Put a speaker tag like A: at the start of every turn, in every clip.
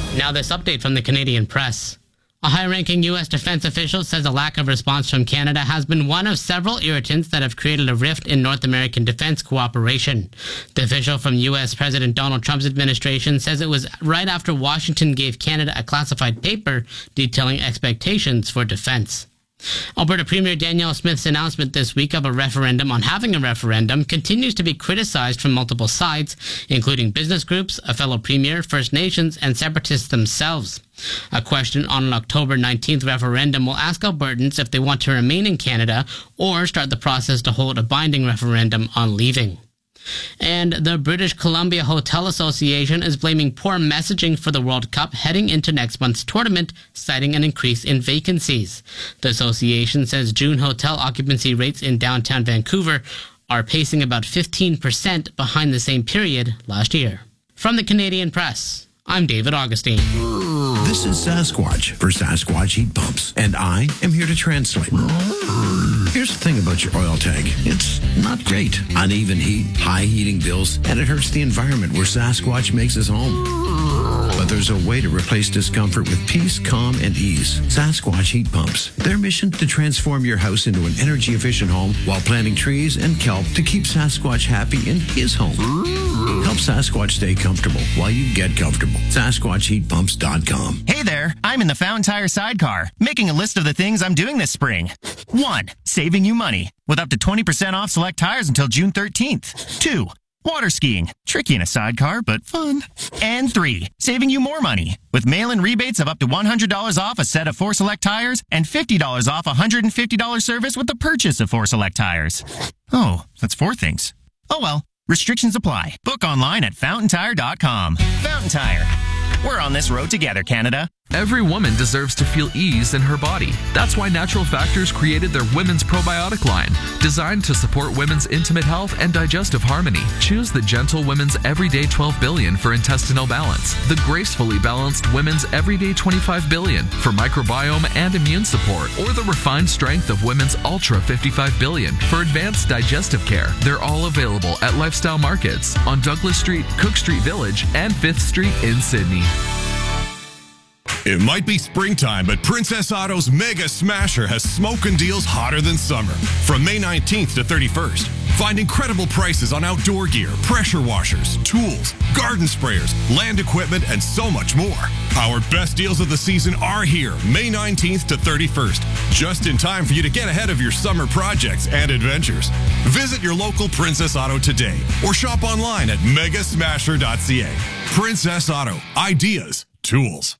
A: Now this update from the Canadian Press. A high-ranking U.S. defense official says a lack of response from Canada has been one of several irritants that have created a rift in North American defense cooperation. The official from U.S. President Donald Trump's administration says it was right after Washington gave Canada a classified paper detailing expectations for defense. Alberta Premier Danielle Smith's announcement this week of a referendum on having a referendum continues to be criticized from multiple sides, including business groups, a fellow premier, First Nations, and separatists themselves. A question on an October 19th referendum will ask Albertans if they want to remain in Canada or start the process to hold a binding referendum on leaving. And the British Columbia Hotel Association is blaming poor messaging for the World Cup heading into next month's tournament, citing an increase in vacancies. The association says June hotel occupancy rates in downtown Vancouver are pacing about 15% behind the same period last year. From the Canadian Press, I'm David Augustine.
B: This is Sasquatch for Sasquatch Heat Pumps, and I am here to translate. Here's the thing about your oil tank. It's not great. Uneven heat, high heating bills, and it hurts the environment where Sasquatch makes his home. But there's a way to replace discomfort with peace, calm, and ease. Sasquatch Heat Pumps. Their mission to transform your house into an energy-efficient home while planting trees and kelp to keep Sasquatch happy in his home. Help Sasquatch stay comfortable while you get comfortable. SasquatchHeatPumps.com.
C: Hey there, I'm in the Fountain Tire sidecar, making a list of the things I'm doing this spring. 1. Saving you money, with up to 20% off select tires until June 13th. 2. Water skiing, tricky in a sidecar, but fun. And 3. Saving you more money, with mail-in rebates of up to $100 off a set of 4 select tires and $50 off a $150 service with the purchase of 4 select tires. Oh, that's 4 things. Oh well. Restrictions apply. Book online at FountainTire.com. Fountain Tire. We're on this road together, Canada.
D: Every woman deserves to feel ease in her body. That's why Natural Factors created their Women's Probiotic line, designed to support women's intimate health and digestive harmony. Choose the Gentle Women's Everyday 12 Billion for intestinal balance, the Gracefully Balanced Women's Everyday 25 Billion for microbiome and immune support, or the Refined Strength of Women's Ultra 55 Billion for advanced digestive care. They're all available at Lifestyle Markets on Douglas Street, Cook Street Village, and 5th Street in Sydney.
E: It might be springtime, but Princess Auto's Mega Smasher has smoking deals hotter than summer. From May 19th to 31st, find incredible prices on outdoor gear, pressure washers, tools, garden sprayers, land equipment, and so much more. Our best deals of the season are here, May 19th to 31st, just in time for you to get ahead of your summer projects and adventures. Visit your local Princess Auto today or shop online at megasmasher.ca. Princess Auto. Ideas. Tools.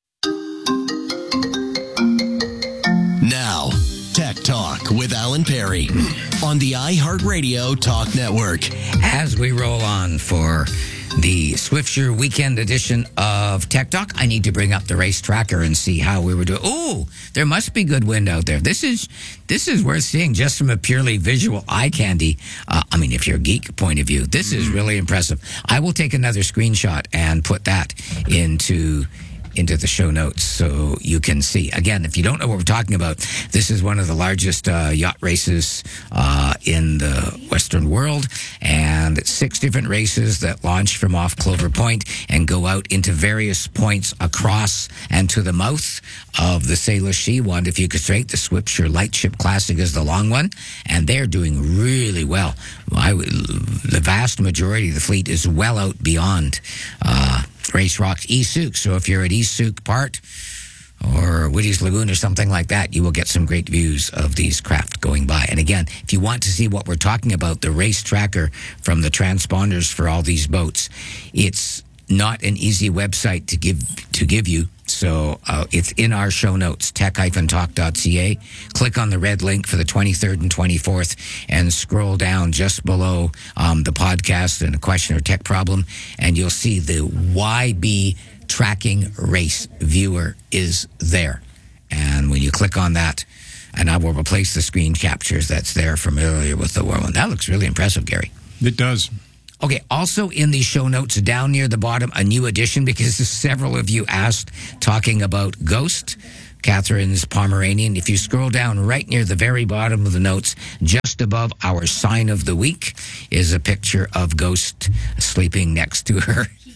F: Now, Tech Talk with Alan Perry on the iHeartRadio Talk Network.
G: As we roll on for the Swiftsure weekend edition of Tech Talk, I need to bring up the race tracker and see how we were doing. Oh, there must be good wind out there. This is worth seeing just from a purely visual eye candy. If you're a geek point of view, this is really impressive. I will take another screenshot and put that into the show notes so you can see. Again, if you don't know what we're talking about, this is one of the largest yacht races in the Western world, and it's 6 different races that launch from off Clover Point and go out into various points across and to the mouth of the Salish Sea. One, if you could straight, the Swiftsure Lightship Classic is the long one, and they're doing really well. The vast majority of the fleet is well out beyond Race Rock's East Souk. So if you're at East Souk Part or Woody's Lagoon or something like that, you will get some great views of these craft going by. And again, if you want to see what we're talking about, the race tracker from the transponders for all these boats, it's not an easy website to give you. So it's in our show notes, tech-talk.ca. Click on the red link for the 23rd and 24th and scroll down just below the podcast and a question or tech problem, and you'll see the YB tracking race viewer is there. And when you click on that, and I will replace the screen captures that's there from earlier with the whirlwind. That looks really impressive, Gary.
H: It does.
G: Okay, also in the show notes down near the bottom, a new addition, because several of you asked, talking about Ghost, Catherine's Pomeranian. If you scroll down right near the very bottom of the notes, just above our sign of the week, is a picture of Ghost sleeping next to her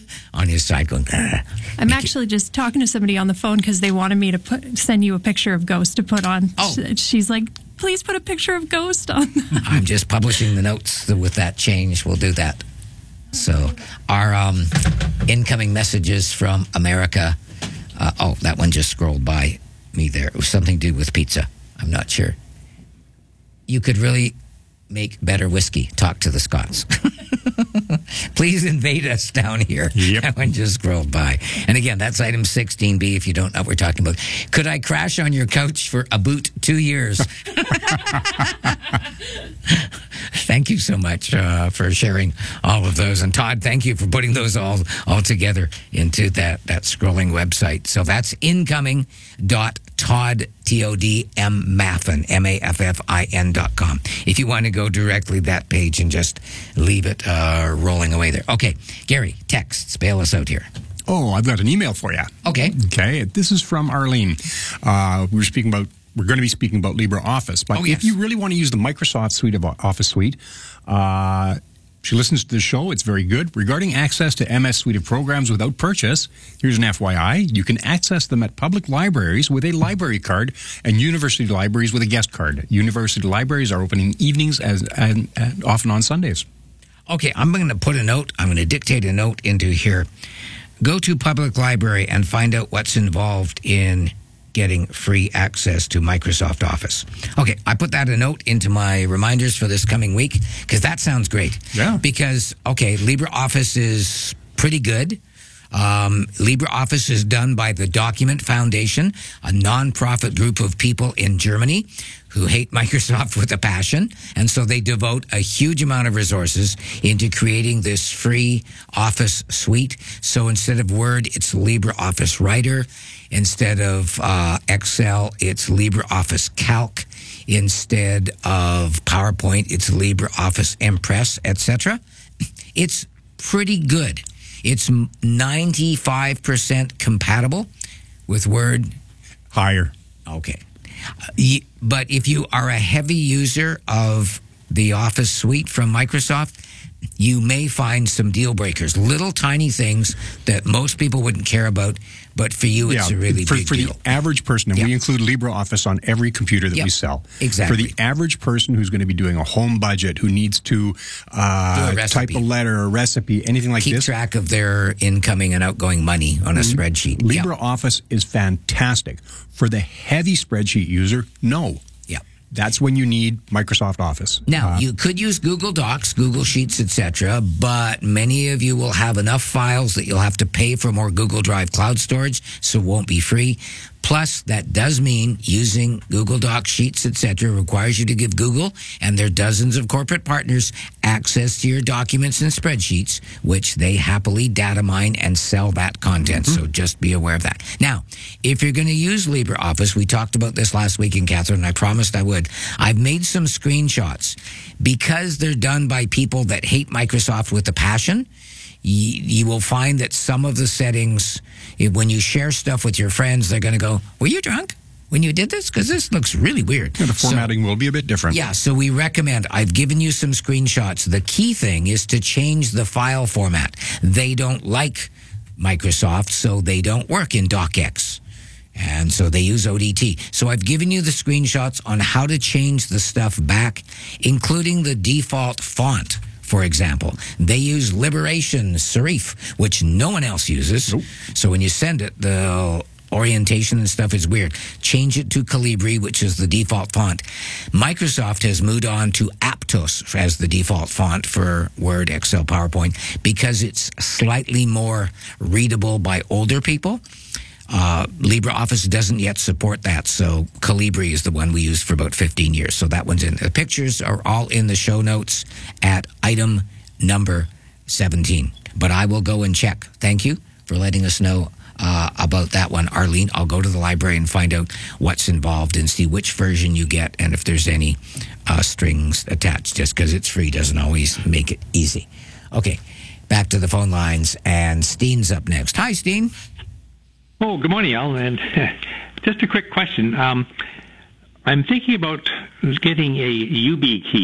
G: on his side going,
H: I'm actually just talking to somebody on the phone because they wanted me to send you a picture of Ghost to put on.
G: Oh.
H: She's like, please put a picture of Ghost on.
G: I'm just publishing the notes with that change. We'll do that. So our incoming messages from America. That one just scrolled by me there. It was something to do with pizza. I'm not sure. You could really make better whiskey. Talk to the Scots. Please invade us down here.
I: Yep.
G: That one just scrolled by. And again, that's item 16B if you don't know what we're talking about. Could I crash on your couch for about 2 years? Thank you so much for sharing all of those. And Todd, thank you for putting those all together into that scrolling website. So that's incoming.todd, TODMaffin, MAFFIN.com. If you want to go directly that page and just leave it rolling away there. Okay, Gary, texts, bail us out here.
I: Oh, I've got an email for you.
G: Okay.
I: Okay, this is from Arlene. We're going to be speaking about LibreOffice, but if you really want to use the Microsoft suite of Office Suite, she listens to the show. It's very good. Regarding access to MS Suite of programs without purchase, here's an FYI. You can access them at public libraries with a library card and university libraries with a guest card. University libraries are opening evenings and often on Sundays.
G: Okay, I'm going to put a note. I'm going to dictate a note into here. Go to public library and find out what's involved in getting free access to Microsoft Office. Okay, I put that a note into my reminders for this coming week because that sounds great.
I: Yeah.
G: Because, okay, LibreOffice is pretty good. LibreOffice is done by the Document Foundation, a nonprofit group of people in Germany who hate Microsoft with a passion. And so they devote a huge amount of resources into creating this free Office suite. So instead of Word, it's LibreOffice Writer. Instead of Excel, it's LibreOffice Calc. Instead of PowerPoint, it's LibreOffice Impress, etc. It's pretty good. It's 95% compatible with Word.
I: Higher.
G: Okay. But if you are a heavy user of the Office suite from Microsoft, you may find some deal breakers, little tiny things that most people wouldn't care about, but for you, it's a really big
I: for
G: deal.
I: The average person, and we include LibreOffice on every computer that we sell.
G: Exactly.
I: For the average person who's going to be doing a home budget, who needs to type a letter, a recipe, anything like
G: Keep
I: this.
G: Keep track of their incoming and outgoing money on a spreadsheet.
I: LibreOffice is fantastic. For the heavy spreadsheet user, no. That's when you need Microsoft Office.
G: Now, you could use Google Docs, Google Sheets, etc., but many of you will have enough files that you'll have to pay for more Google Drive cloud storage, so it won't be free. Plus, that does mean using Google Docs, Sheets, etc. requires you to give Google and their dozens of corporate partners access to your documents and spreadsheets, which they happily data mine and sell that content. So just be aware of that. Now, if you're going to use LibreOffice, we talked about this last week in Catherine, and I promised I would. I've made some screenshots. Because they're done by people that hate Microsoft with a passion, you will find that some of the settings, when you share stuff with your friends, they're going to go, were you drunk when you did this? Because this looks really weird.
I: The formatting will be a bit different.
G: Yeah, so we recommend, I've given you some screenshots. The key thing is to change the file format. They don't like Microsoft, so they don't work in DocX. And so they use ODT. So I've given you the screenshots on how to change the stuff back, including the default font. For example, they use Liberation Serif, which no one else uses.
I: Nope.
G: So when you send it, the orientation and stuff is weird. Change it to Calibri, which is the default font. Microsoft has moved on to Aptos as the default font for Word, Excel, PowerPoint, because it's slightly more readable by older people. LibreOffice doesn't yet support that, so Calibri is the one we used for about 15 years. So that one's in. The pictures are all in the show notes at item number 17. But I will go and check. Thank you for letting us know about that one, Arlene. I'll go to the library and find out what's involved and see which version you get and if there's any strings attached. Just because it's free doesn't always make it easy. Okay, back to the phone lines, and Steen's up next. Hi, Steen.
J: Oh, good morning, Al. And just a quick question. I'm thinking about getting a UB key.